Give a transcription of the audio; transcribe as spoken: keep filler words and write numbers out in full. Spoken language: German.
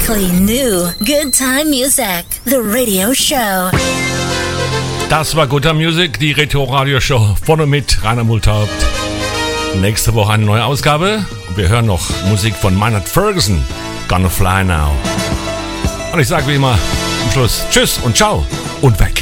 Weekly new Good Time Music, the radio show. Das war Good Time Music, die Retro-Radio-Show von und mit Rainer Multhaupt. Nächste Woche eine neue Ausgabe. Wir hören noch Musik von Maynard Ferguson, Gonna Fly Now. Und ich sage wie immer am Schluss Tschüss und Ciao und weg.